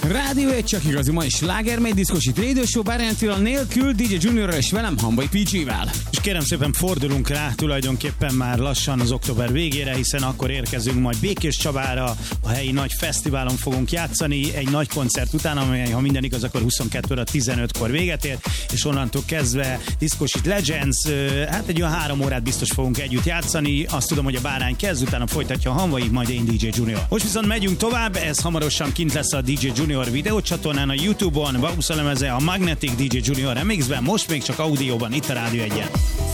Rádió egy csak igazi mai slágermegy diszkosít Radio Show Bárány Attila nélkül, DJ Juniorral és velem, Hambai PG-vel. És kérem szépen fordulunk rá tulajdonképpen már lassan az október végére, hiszen akkor érkezünk majd Békés Csabára, a helyi nagy fesztiválon fogunk játszani, egy nagy koncert után, amely, ha minden igaz, akkor 22 óra 15-kor véget ér, és onnantól kezdve Diszkosít Legends, hát egy olyan 3 órát biztos fogunk együtt játszani, azt tudom, hogy a Bárány kezd, utána folytatja a Hambai, majd én DJ Junior. Most viszont megyünk tovább, ez hamarosan kint lesz a DJ Junior videócsatornán, a YouTube-on, Bausa lemeze, a Magnetic DJ Junior remixben, most még csak audióban, itt a Rádió 1-en.